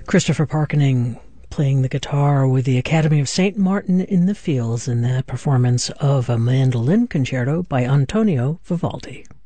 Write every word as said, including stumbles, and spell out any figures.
Christopher Parkening playing the guitar with the Academy of Saint Martin in the Fields in the performance of a mandolin concerto by Antonio Vivaldi.